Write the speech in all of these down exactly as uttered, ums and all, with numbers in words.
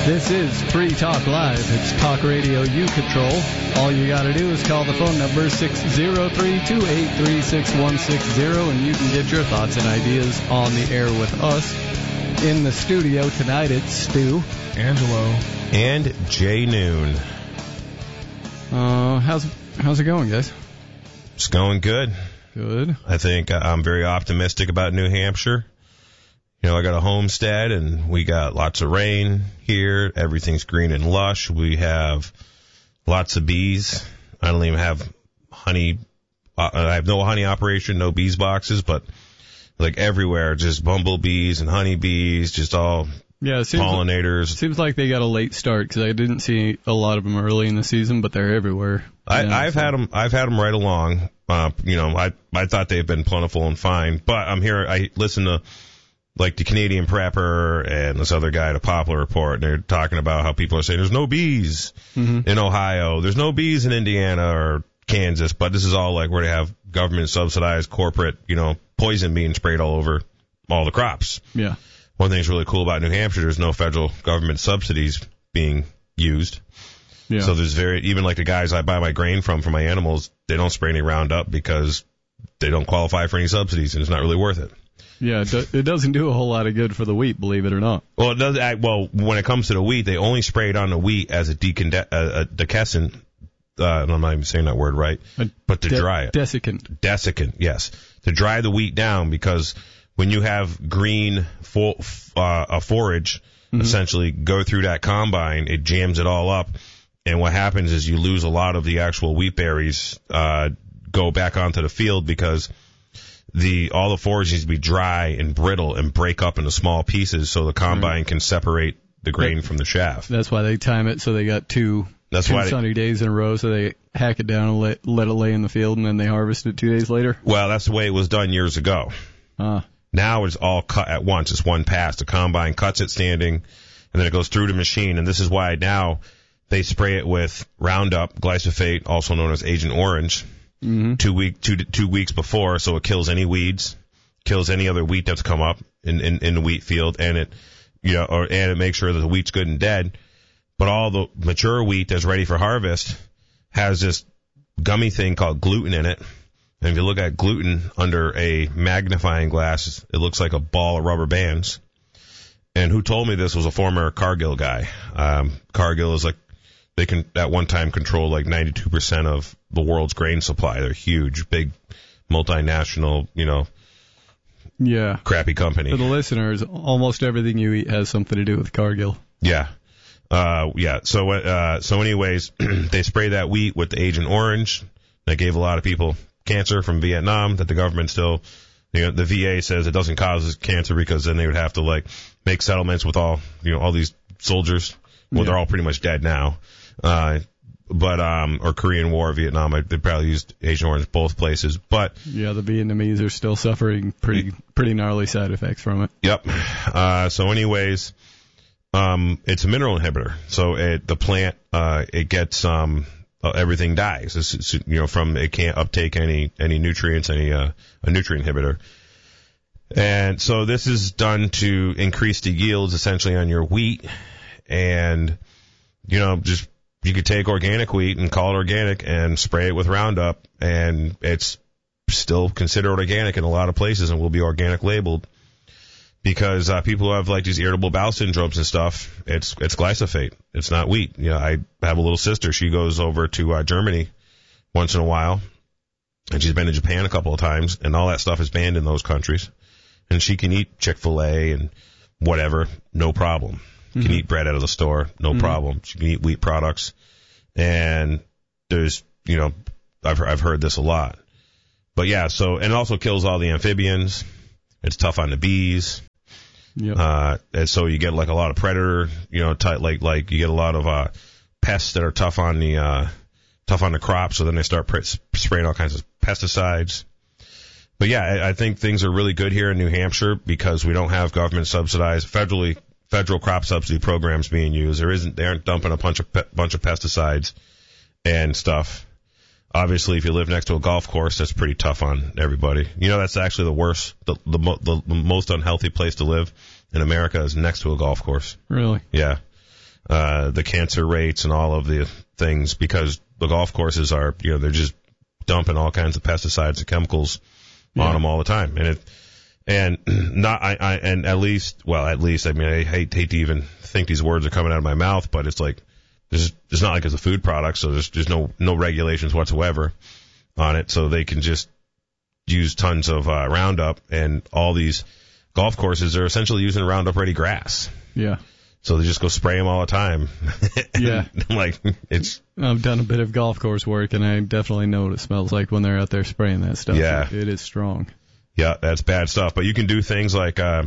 This is Free Talk Live. It's talk radio you control. All you got to do is call the phone number six oh three, two eight three, six one six zero, and you can get your thoughts and ideas on the air with us. In the studio tonight, it's Stu, Angelo, and Jay Noon. Uh, how's how's it going, guys? It's going good. Good. I think I'm very optimistic about New Hampshire. You know, I got a homestead, and we got lots of rain here. Everything's green and lush. We have lots of bees. I don't even have honey. Uh, I have no honey operation, no bees boxes, but like everywhere, just bumblebees and honeybees, just all yeah, it seems pollinators. Like, seems like they got a late start because I didn't see a lot of them early in the season, but they're everywhere. I, yeah, I've so. had them. I've had them right along. Uh, you know, I I thought they've been plentiful and fine, but I'm here. I listen to like the Canadian Prepper and this other guy, the Poplar Report, and they're talking about how people are saying there's no bees mm-hmm. in Ohio, there's no bees in Indiana or Kansas, but this is all like where they have government subsidized corporate, you know, poison being sprayed all over all the crops. Yeah. One thing that's really cool about New Hampshire, there's no federal government subsidies being used. Yeah. So there's very, even like the guys I buy my grain from for my animals, they don't spray any Roundup because they don't qualify for any subsidies, and it's not really worth it. Yeah, it, do, it doesn't do a whole lot of good for the wheat, believe it or not. Well, it does. Well, when it comes to the wheat, they only spray it on the wheat as a, deconde- uh, a decescent. Uh, I'm not even saying that word right, a but to de- dry it. Desiccant. Desiccant, yes. To dry the wheat down, because when you have green fo- uh, a forage mm-hmm. essentially go through that combine, it jams it all up. And what happens is you lose a lot of the actual wheat berries, uh, go back onto the field because the all the forage needs to be dry and brittle and break up into small pieces so the combine right. can separate the grain that, from the chaff. That's why they time it so they got two, that's two why sunny they, days in a row, so they hack it down and let, let it lay in the field, and then they harvest it two days later. Well, that's the way it was done years ago. Uh. Now it's all cut at once. It's one pass. The combine cuts it standing, and then it goes through the machine, and this is why now they spray it with Roundup, glyphosate, also known as Agent Orange, mm-hmm. two week two two weeks before, so it kills any weeds, kills any other wheat that's come up in, in, in the wheat field, and it you know or and it makes sure that the wheat's good and dead. But all the mature wheat that's ready for harvest has this gummy thing called gluten in it. And if you look at gluten under a magnifying glass, it looks like a ball of rubber bands. And who told me this was a former Cargill guy. Um, Cargill is like, they can at one time control like ninety-two percent of the world's grain supply. They're huge, big, multinational, you know, yeah, crappy company. For the listeners, almost everything you eat has something to do with Cargill. Yeah. Uh, yeah. So, uh, so anyways, they spray that wheat with the Agent Orange. That gave a lot of people cancer from Vietnam that the government still, you know, the V A says it doesn't cause cancer because then they would have to like make settlements with all, you know, all these soldiers. Well, yeah. They're all pretty much dead now. Uh, but, um, or Korean War, Vietnam, they probably used Agent Orange both places, but. Yeah, the Vietnamese are still suffering pretty, pretty gnarly side effects from it. Yep. Uh, so anyways, um, it's a mineral inhibitor. So it, the plant, uh, it gets, um, uh, everything dies. It's, it's, you know, from, it can't uptake any, any nutrients, any, uh, a nutrient inhibitor. And so this is done to increase the yields essentially on your wheat. And, you know, just, you could take organic wheat and call it organic and spray it with Roundup, and it's still considered organic in a lot of places and will be organic labeled because, uh, people who have like these irritable bowel syndromes and stuff, it's, it's glyphosate. It's not wheat. You know, I have a little sister. She goes over to, uh, Germany once in a while, and she's been to Japan a couple of times, and all that stuff is banned in those countries. And she can eat Chick-fil-A and whatever, no problem. Mm-hmm. Can eat bread out of the store, no mm-hmm. problem. She can eat wheat products. And there's, you know, I've, I've heard this a lot. But yeah, so, and it also kills all the amphibians. It's tough on the bees. Yep. Uh, and so you get like a lot of predator, you know, type, like, like you get a lot of, uh, pests that are tough on the, uh, tough on the crop. So then they start pr- spraying all kinds of pesticides. But yeah, I, I think things are really good here in New Hampshire because we don't have government subsidized, federally, federal crop subsidy programs being used. There isn't, they aren't dumping a bunch of, pe- bunch of pesticides and stuff. Obviously, if you live next to a golf course, that's pretty tough on everybody. You know, that's actually the worst, the, the, the, the most unhealthy place to live in America is next to a golf course. Really? Yeah. uh, the cancer rates and all of the things, because the golf courses are, you know, they're just dumping all kinds of pesticides and chemicals yeah. on them all the time. And it, and not, I, I, and at least, well, at least, I mean, I hate, hate to even think these words are coming out of my mouth, but it's like, there's, it's not like it's a food product, so there's, there's no, no regulations whatsoever on it, so they can just use tons of, uh, Roundup, and all these golf courses are essentially using Roundup Ready grass. Yeah. So they just go spray them all the time. Yeah. Like, it's... I've done a bit of golf course work, and I definitely know what it smells like when they're out there spraying that stuff. Yeah. It, it is strong. Yeah, that's bad stuff. But you can do things like, uh,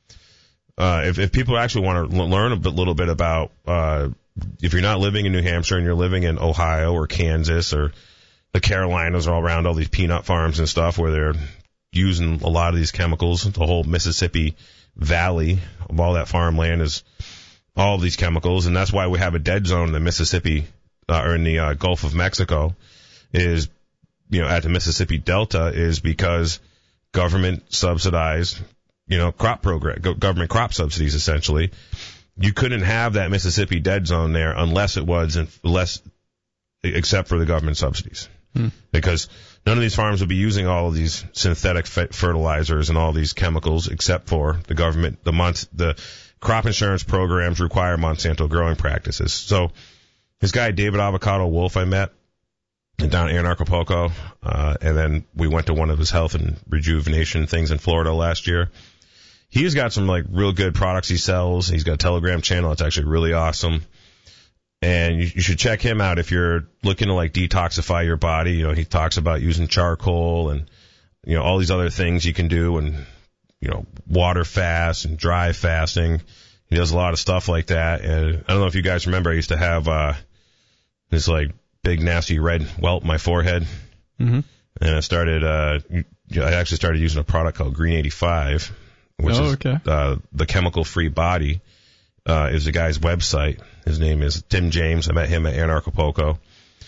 uh, if, if people actually want to l- learn a bit, little bit about, uh, if you're not living in New Hampshire and you're living in Ohio or Kansas or the Carolinas, or all around all these peanut farms and stuff where they're using a lot of these chemicals, the whole Mississippi Valley of all that farmland is all of these chemicals, and that's why we have a dead zone in the Mississippi, uh, or in the uh, Gulf of Mexico, is, you know, at the Mississippi Delta, is because government subsidized, you know, crop program, government crop subsidies, essentially. You couldn't have that Mississippi dead zone there unless it was, unless, except for the government subsidies. Hmm. Because none of these farms would be using all of these synthetic fertilizers and all these chemicals, except for the government, the month, the crop insurance programs require Monsanto growing practices. So this guy, David Avocado Wolf, I met down in Anarchapulco, uh, and then we went to one of his health and rejuvenation things in Florida last year. He's got some like real good products he sells. He's got a Telegram channel. It's actually really awesome. And you, you should check him out if you're looking to like detoxify your body. You know, he talks about using charcoal and, you know, all these other things you can do, and, you know, water fast and dry fasting. He does a lot of stuff like that. And I don't know if you guys remember, I used to have, uh, this like big nasty red welt in my forehead. Mm-hmm. And I started, uh, I actually started using a product called Green eighty-five, which oh, is, okay. uh, the chemical free body, uh, is the guy's website. His name is Tim James. I met him at Anarchapulco.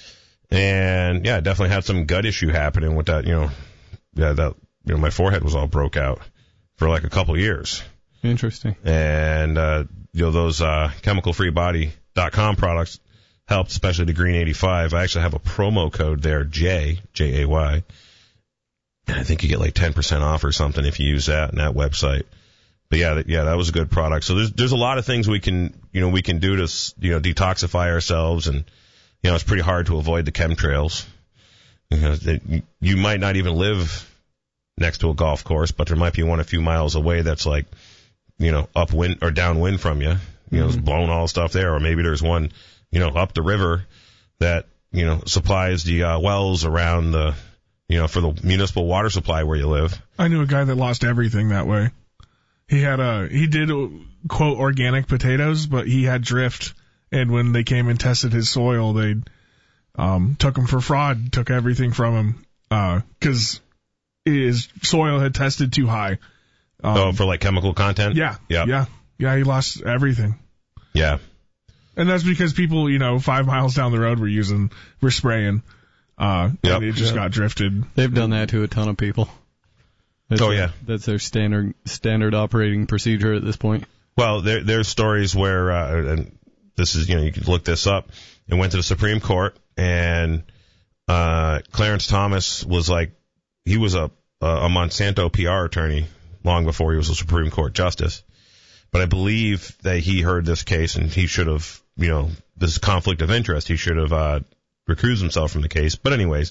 And yeah, definitely had some gut issue happening with that, you know, yeah, that, you know, my forehead was all broke out for like a couple years. Interesting. And, uh, you know, those, uh, chemical free body dot com products helped, especially the Green eighty-five. I actually have a promo code there, J, J A Y. And I think you get like ten percent off or something if you use that in that website. But yeah, yeah, that was a good product. So there's, there's a lot of things we can, you know, we can do to, you know, detoxify ourselves. And, you know, it's pretty hard to avoid the chemtrails. You know, they, you might not even live next to a golf course, but there might be one a few miles away that's like, you know, upwind or downwind from you, you know, mm-hmm. it's blowing all the stuff there. Or maybe there's one, you know, up the river that, you know, supplies the uh, wells around the, you know, for the municipal water supply where you live. I knew a guy that lost everything that way. He had a, he did quote organic potatoes, but he had drift. And when they came and tested his soil, they, um, took him for fraud, took everything from him, uh, cause his soil had tested too high. Um, oh, for like chemical content? Yeah. Yep. Yeah. Yeah. He lost everything. Yeah. And that's because people, you know, five miles down the road were using, were spraying, uh, yep. and it just yep. got drifted. They've done that to a ton of people. That's oh, a, yeah. That's their standard standard operating procedure at this point. Well, there, there's stories where, uh, and this is, you know, you can look this up. It went to the Supreme Court, and uh, Clarence Thomas was like, he was a, a Monsanto P R attorney long before he was a Supreme Court justice. But I believe that he heard this case, and he should have, you know, this conflict of interest. He should have uh, recused himself from the case. But anyways,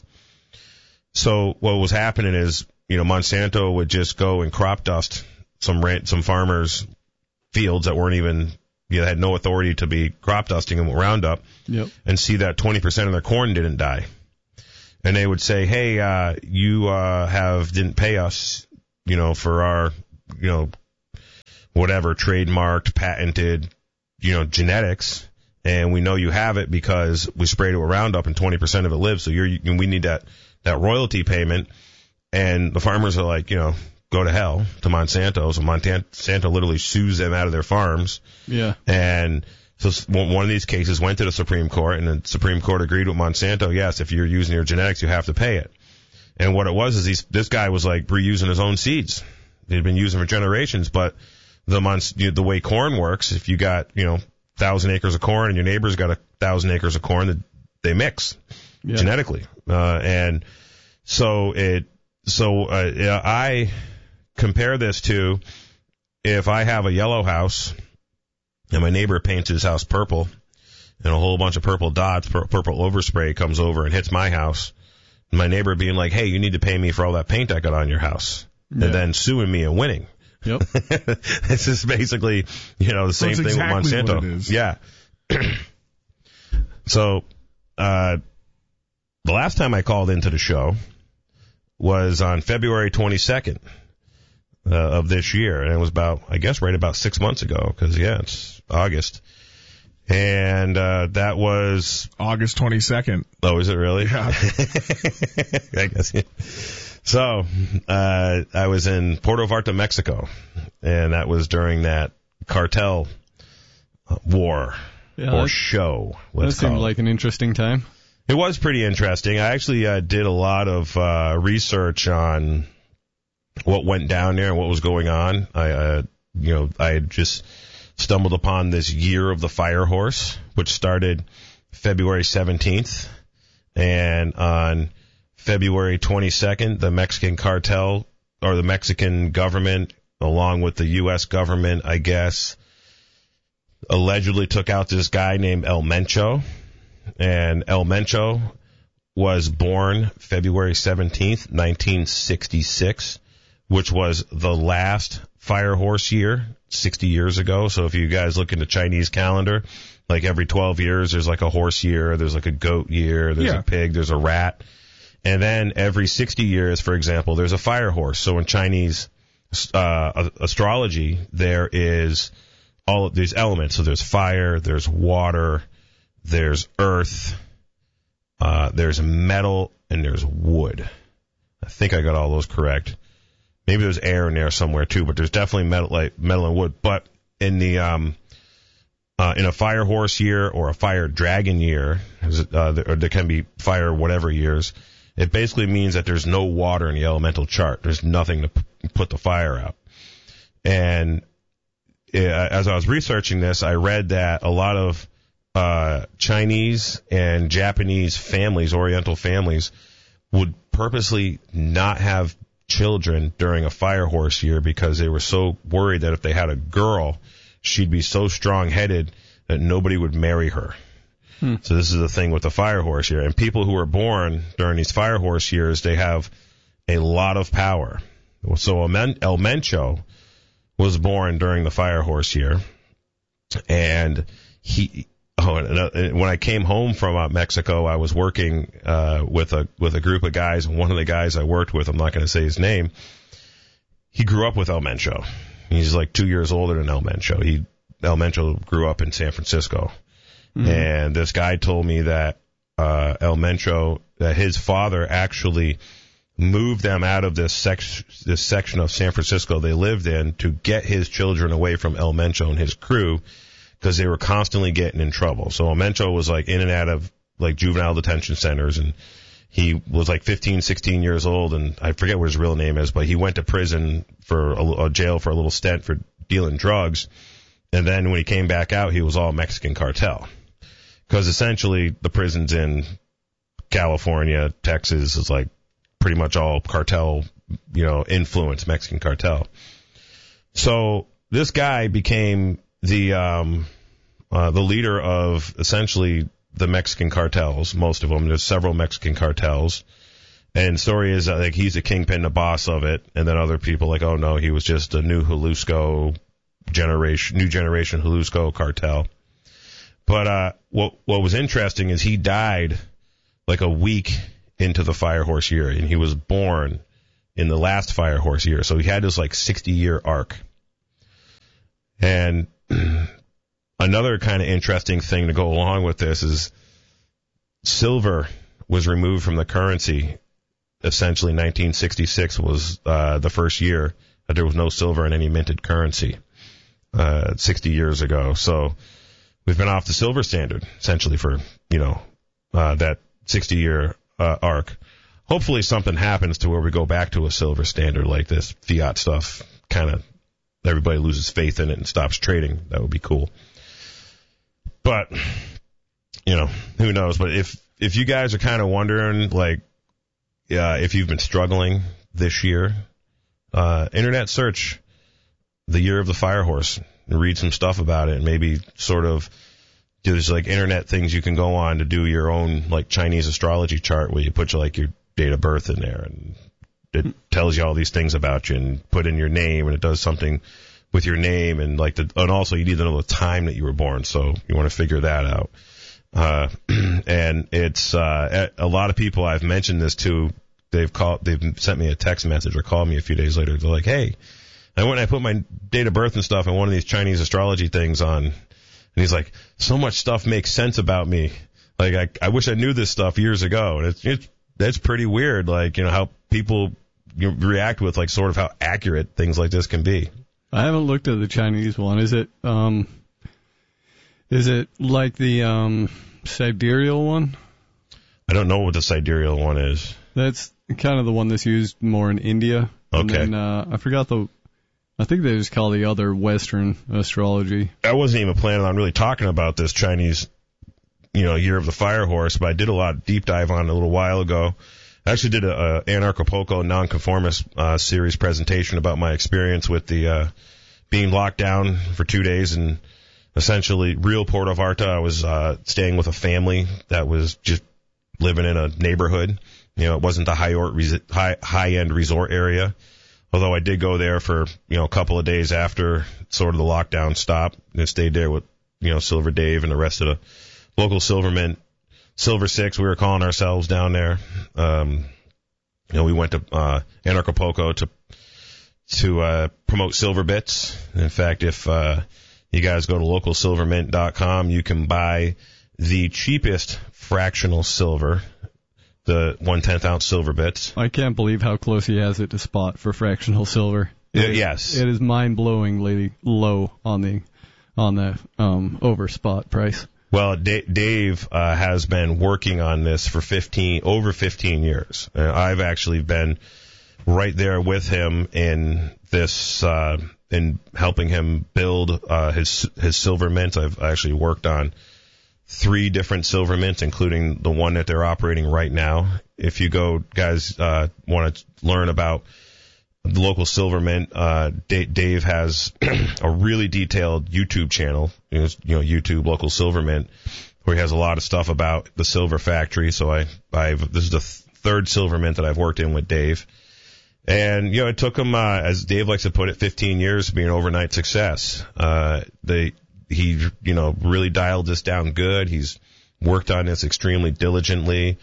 so what was happening is, you know, Monsanto would just go and crop dust some rent, some farmers' fields that weren't even, you know, had no authority to be crop dusting them with Roundup, yep. and see that twenty percent of their corn didn't die. And they would say, hey, uh, you uh, have didn't pay us, you know, for our, you know, whatever, trademarked, patented, you know, genetics, and we know you have it because we sprayed it with Roundup and twenty percent of it lives, so you're, we need that, that royalty payment. And the farmers are like, you know, go to hell to Monsanto. So Monsanto literally sues them out of their farms. Yeah. And so one of these cases went to the Supreme Court, and the Supreme Court agreed with Monsanto, yes, if you're using your genetics, you have to pay it. And what it was is he's, this guy was like reusing his own seeds. He'd been using for generations, but the mon- the way corn works, if you got, you know, thousand acres of corn and your neighbor's got a thousand acres of corn, that they mix yeah. genetically. Uh, and so it, so, uh, I compare this to if I have a yellow house and my neighbor paints his house purple and a whole bunch of purple dots, pur- purple overspray comes over and hits my house, my neighbor being like, hey, you need to pay me for all that paint I got on your house. Yeah. And then suing me and winning. Yep. This is basically, you know, the same That's thing exactly with Monsanto. What it is. Yeah. So, uh, the last time I called into the show was on February twenty-second uh, of this year. And it was about, I guess, right about six months ago. Because, yeah, it's August. And uh, that was... August twenty-second. Oh, is it really? Yeah. I guess, yeah. So, uh, I was in Puerto Vallarta, Mexico, and that was during that cartel war yeah, or that, show. That seemed like an interesting time. It was pretty interesting. I actually uh, did a lot of uh, research on what went down there and what was going on. I, uh, you know, I had just stumbled upon this Year of the Fire Horse, which started February seventeenth, and on February twenty-second, the Mexican cartel, or the Mexican government, along with the U S government, I guess, allegedly took out this guy named El Mencho. And El Mencho was born February seventeenth, nineteen sixty-six, which was the last fire horse year, sixty years ago. So if you guys look in the Chinese calendar, like every twelve years, there's like a horse year, there's like a goat year, there's yeah. a pig, there's a rat. And then every sixty years, for example, there's a fire horse. So in Chinese uh, astrology, there is all of these elements. So there's fire, there's water, there's earth, uh, there's metal, and there's wood. I think I got all those correct. Maybe there's air in there somewhere too, but there's definitely metal, like metal and wood. But in the um, uh, in a fire horse year or a fire dragon year, uh, or there can be fire whatever years. It basically means that there's no water in the elemental chart. There's nothing to p- put the fire out. And uh, as I was researching this, I read that a lot of uh, Chinese and Japanese families, Oriental families, would purposely not have children during a fire horse year because they were so worried that if they had a girl, she'd be so strong-headed that nobody would marry her. Hmm. So this is the thing with the fire horse year. And people who are born during these fire horse years, they have a lot of power. So El Mencho was born during the fire horse year. And he, oh, and when I came home from uh, Mexico, I was working uh, with a with a group of guys. And one of the guys I worked with, I'm not going to say his name, he grew up with El Mencho. He's like two years older than El Mencho. He El Mencho grew up in San Francisco. Mm-hmm. And this guy told me that uh, El Mencho, that his father actually moved them out of this, sec- this section of San Francisco they lived in to get his children away from El Mencho and his crew because they were constantly getting in trouble. So El Mencho was like in and out of like juvenile detention centers, and he was like fifteen, sixteen years old, and I forget what his real name is, but he went to prison for a, a jail for a little stint for dealing drugs. And then when he came back out, he was all Mexican cartel. Because essentially the prisons in California, Texas is like pretty much all cartel, you know, influence, Mexican cartel. So this guy became the um, uh, the leader of essentially the Mexican cartels, most of them. There's several Mexican cartels. And the story is that like he's the kingpin, the boss of it. And then other people like, oh no, he was just a new Jalisco generation, new generation Jalisco cartel. But uh, what what was interesting is he died like a week into the fire horse year, and he was born in the last fire horse year. So he had this like sixty year arc. And another kind of interesting thing to go along with this is silver was removed from the currency. Essentially, nineteen sixty-six was uh, the first year that there was no silver in any minted currency uh, sixty years ago. So we've been off the silver standard, essentially, for, you know, uh, that sixty-year uh, arc. Hopefully something happens to where we go back to a silver standard like this fiat stuff. Kind of everybody loses faith in it and stops trading. That would be cool. But, you know, who knows? But if, if you guys are kind of wondering, like, uh, if you've been struggling this year, uh, internet search the year of the fire horse and read some stuff about it, and maybe sort of there's like internet things you can go on to do your own like Chinese astrology chart where you put your, like your date of birth in there, and it tells you all these things about you, and put in your name, and it does something with your name, and like the, and also you need to know the time that you were born, so you want to figure that out. Uh, and it's, uh, a lot of people I've mentioned this to, they've called, they've sent me a text message or called me a few days later. They're like, hey, I went and I put my date of birth and stuff in one of these Chinese astrology things on, and he's like, so much stuff makes sense about me. Like, I, I wish I knew this stuff years ago. And it's, it's, that's pretty weird. Like, you know, how people you know, react with like sort of how accurate things like this can be. I haven't looked at the Chinese one. Is it, um, is it like the, um, sidereal one? I don't know what the sidereal one is. That's kind of the one that's used more in India. Okay. And then, uh, I forgot the, I think they just call the other Western astrology. I wasn't even planning on really talking about this Chinese, you know, year of the fire horse, but I did a lot of deep dive on it a little while ago. I actually did a, a Anarchapulco nonconformist uh, series presentation about my experience with the uh, being locked down for two days and essentially real Puerto Vallarta. I was uh, staying with a family that was just living in a neighborhood. You know, it wasn't the high high high end resort area. Although I did go there for, you know, a couple of days after sort of the lockdown stopped, and stayed there with, you know, Silver Dave and the rest of the local Silvermen, Silver Six, we were calling ourselves down there. Um, you know, we went to, uh, Anarchapulco to, to, uh, promote Silver Bits. In fact, if, uh, you guys go to local silver mint dot com, you can buy the cheapest fractional silver, the one-tenth ounce Silver Bits. I can't believe how close he has it to spot for fractional silver. It, it, yes. It is mind-blowingly low on the on the um, over spot price. Well, D- Dave uh, has been working on this for fifteen over fifteen years. Uh, I've actually been right there with him in this, uh, in helping him build uh, his his silver mint. I've actually worked on three different silver mints, including the one that they're operating right now. If you go, guys, uh, want to learn about the local silver mint, uh, D- Dave has a really detailed YouTube channel, you know, you know, YouTube local silver mint, where he has a lot of stuff about the silver factory. So I, I've, this is the th- third silver mint that I've worked in with Dave. And, you know, it took him, uh, as Dave likes to put it, fifteen years to be an overnight success. Uh, they, He, you know, really dialed this down good. He's worked on this extremely diligently.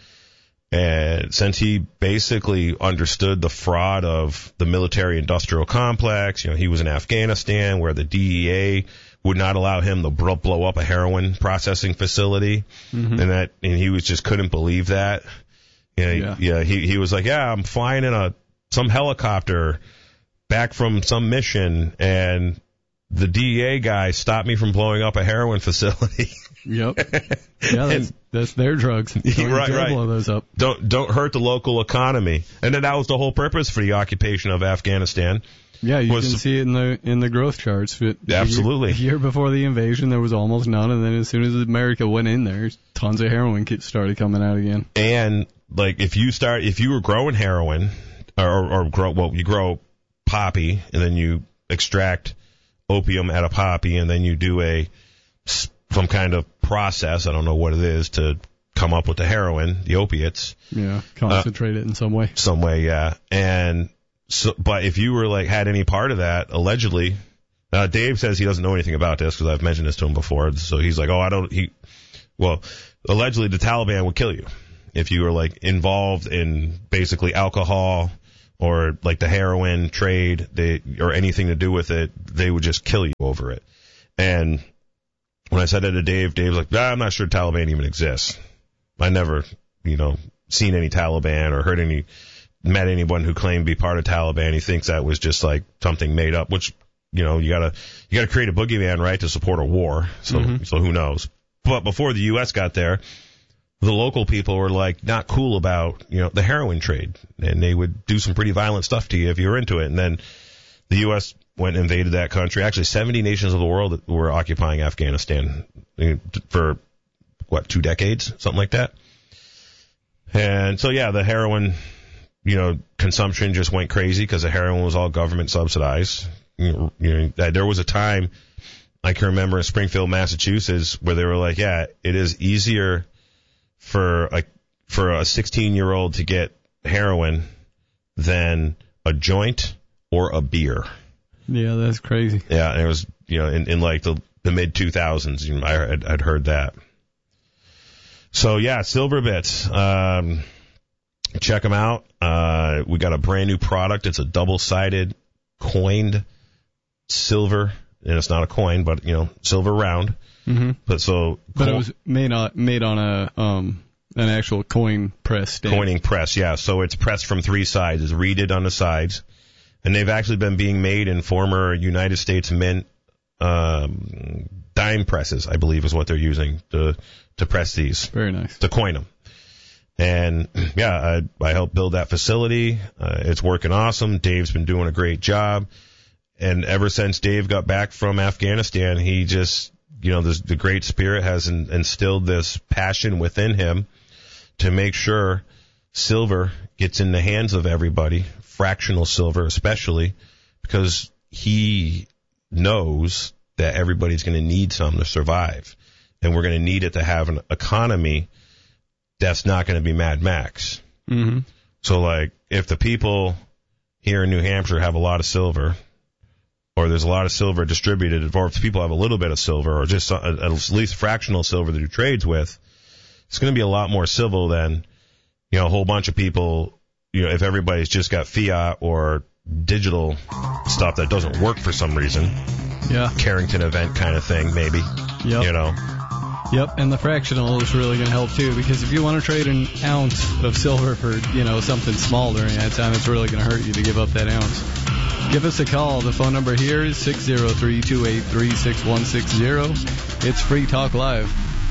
And since he basically understood the fraud of the military-industrial complex, you know, he was in Afghanistan where the D E A would not allow him to blow up a heroin processing facility. Mm-hmm. And that, and he was just couldn't believe that. You know, yeah. Yeah. He, he was like, yeah, I'm flying in a, some helicopter back from some mission, and the D E A guy stopped me from blowing up a heroin facility. Yep. Yeah, that's, that's their drugs. Don't right, right. Blow those up. Don't don't hurt the local economy. And then that was the whole purpose for the occupation of Afghanistan. Yeah, you was, can see it in the in the growth charts. It, absolutely. The year, the year before the invasion, there was almost none, and then as soon as America went in there, tons of heroin started coming out again. And like if you start, if you were growing heroin, or or grow, well, you grow poppy, and then you extract opium out of poppy, and then you do a some kind of process, I don't know what it is, to come up with the heroin, the opiates. Yeah, concentrate uh, it in some way. Some way, yeah. And so, but if you were like had any part of that, allegedly, uh, Dave says he doesn't know anything about this because I've mentioned this to him before. So he's like, oh, I don't. He, well, allegedly the Taliban would kill you if you were like involved in basically alcohol or like the heroin trade, they or anything to do with it. They would just kill you over it. And when I said that to Dave, Dave's like, ah, I'm not sure Taliban even exists. I never, you know, seen any Taliban or heard any, met anyone who claimed to be part of Taliban. He thinks that was just like something made up, which, you know, you gotta, you gotta create a boogeyman, right, to support a war. So, mm-hmm. so who knows? But before the U S got there, the local people were like not cool about, you know, the heroin trade, and they would do some pretty violent stuff to you if you were into it. And then the U S went and invaded that country. Actually, seventy nations of the world were occupying Afghanistan for, what, two decades? Something like that. And so, yeah, the heroin, you know, consumption just went crazy because the heroin was all government subsidized. You know, there was a time, I can remember in Springfield, Massachusetts, where they were like, yeah, it is easier for a, for a sixteen-year-old to get heroin than a joint or a beer. Yeah, that's crazy. Yeah, and it was, you know, in, in like the, the mid two thousands, you know, I had, I'd heard that. So, yeah, Silverbits. Um, check them out. Uh, we got a brand new product. It's a double-sided coined silver. And it's not a coin, but, you know, silver round. Mm-hmm. But so, but it was made on made on a um an actual coin press stand. Coining press, yeah. So it's pressed from three sides. It's reeded on the sides, and they've actually been being made in former United States Mint um, dime presses, I believe, is what they're using to to press these. Very nice. To coin them. And yeah, I I helped build that facility. Uh, it's working awesome. Dave's been doing a great job. And ever since Dave got back from Afghanistan, he just, you know, this, the Great Spirit has in, instilled this passion within him to make sure silver gets in the hands of everybody, fractional silver especially, because he knows that everybody's going to need some to survive. And we're going to need it to have an economy that's not going to be Mad Max. Mm-hmm. So, like, if the people here in New Hampshire have a lot of silver, or there's a lot of silver distributed, or if people have a little bit of silver, or just at least fractional silver to do trades with, it's going to be a lot more civil than, you know, a whole bunch of people, you know, if everybody's just got fiat or digital stuff that doesn't work for some reason. Yeah. Carrington event kind of thing, maybe. Yep. You know. Yep, and the fractional is really going to help too, because if you want to trade an ounce of silver for, you know, something small during that time, it's really going to hurt you to give up that ounce. Give us a call. The phone number here is six zero three, two eight three, six one six zero. It's Free Talk Live.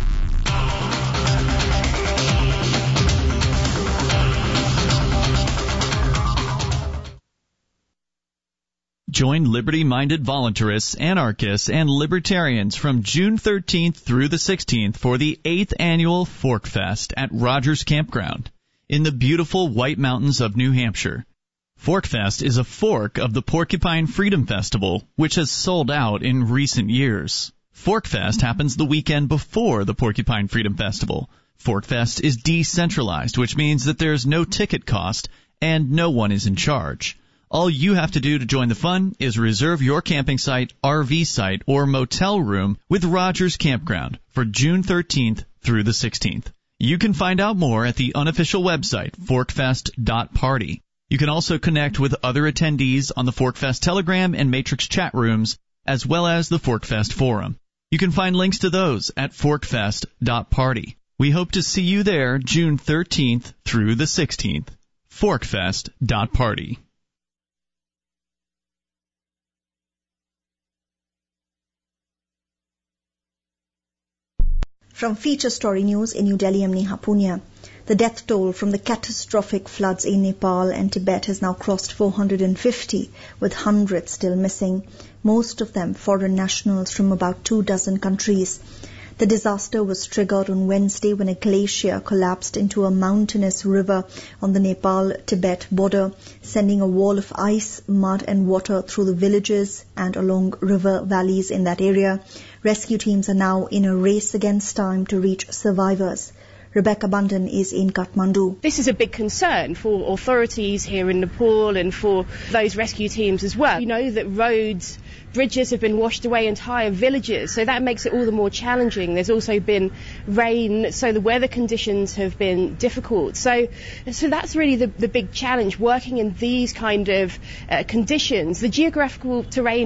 Join liberty-minded voluntarists, anarchists, and libertarians from June thirteenth through the sixteenth for the eighth Annual Fork Fest at Rogers Campground in the beautiful White Mountains of New Hampshire. Forkfest is a fork of the Porcupine Freedom Festival, which has sold out in recent years. Forkfest happens the weekend before the Porcupine Freedom Festival. Forkfest is decentralized, which means that there's no ticket cost and no one is in charge. All you have to do to join the fun is reserve your camping site, R V site, or motel room with Rogers Campground for June thirteenth through the sixteenth. You can find out more at the unofficial website, forkfest dot party. You can also connect with other attendees on the Forkfest Telegram and Matrix chat rooms, as well as the Forkfest Forum. You can find links to those at forkfest dot party. We hope to see you there June thirteenth through the sixteenth. forkfest dot party. From Feature Story News in New Delhi, I'm Neha Punya. The death toll from the catastrophic floods in Nepal and Tibet has now crossed four hundred fifty, with hundreds still missing, most of them foreign nationals from about two dozen countries. The disaster was triggered on Wednesday when a glacier collapsed into a mountainous river on the Nepal-Tibet border, sending a wall of ice, mud and water through the villages and along river valleys in that area. Rescue teams are now in a race against time to reach survivors. Rebecca Bundan is in Kathmandu. This is a big concern for authorities here in Nepal and for those rescue teams as well. You know that roads, bridges have been washed away, entire villages, so that makes it all the more challenging. There's also been rain, so the weather conditions have been difficult. So so that's really the, the big challenge, working in these kind of uh, conditions. The geographical terrain is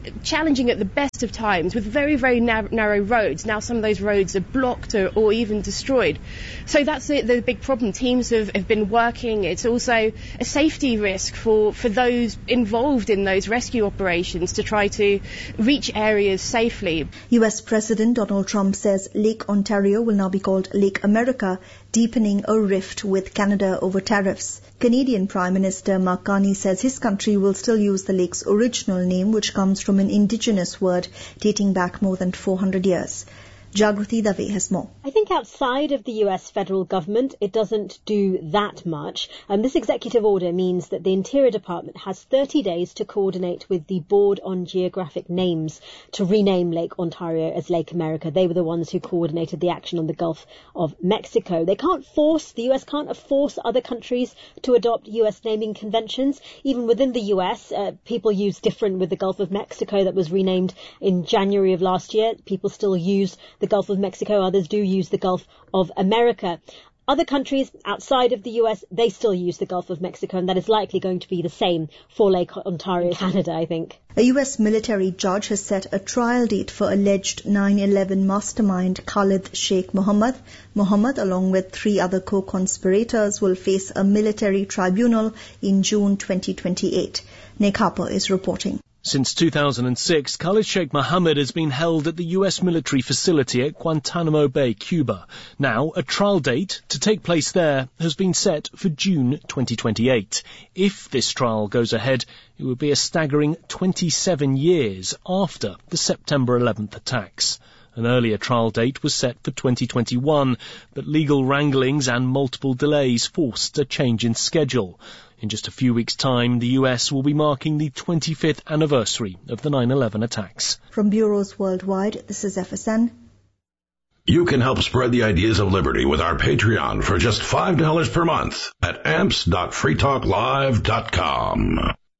challenging at the best of times with very, very nar- narrow roads. Now some of those roads are blocked or, or even destroyed. So that's the, the big problem. Teams have, have been working. It's also a safety risk for, for those involved in those rescue operations to try to reach areas safely. U S President Donald Trump says Lake Ontario will now be called Lake America, deepening a rift with Canada over tariffs. Canadian Prime Minister Mark Carney says his country will still use the lake's original name, which comes from an indigenous word dating back more than four hundred years. Jagruti Dave has more. I think outside of the U S federal government, it doesn't do that much. Um, this executive order means that the Interior Department has thirty days to coordinate with the Board on Geographic Names to rename Lake Ontario as Lake America. They were the ones who coordinated the action on the Gulf of Mexico. They can't force, the U S can't force other countries to adopt U S naming conventions. Even within the U S, uh, people use different with the Gulf of Mexico that was renamed in January of last year. People still use the Gulf of Mexico, others do use the Gulf of America. Other countries outside of the U S, they still use the Gulf of Mexico, and that is likely going to be the same for Lake Ontario, Canada, I think. A U S military judge has set a trial date for alleged nine eleven mastermind Khalid Sheikh Mohammed. Mohammed, along with three other co-conspirators, will face a military tribunal in June twenty twenty-eight. Nick Harper is reporting. Since two thousand six, Khalid Sheikh Mohammed has been held at the U S military facility at Guantanamo Bay, Cuba. Now, a trial date to take place there has been set for June twenty twenty-eight. If this trial goes ahead, it would be a staggering twenty-seven years after the September eleventh attacks. An earlier trial date was set for twenty twenty-one, but legal wranglings and multiple delays forced a change in schedule. In just a few weeks' time, the U S will be marking the twenty-fifth anniversary of the nine eleven attacks. From bureaus worldwide, this is F S N. You can help spread the ideas of liberty with our Patreon for just five dollars per month at amps dot free talk live dot com.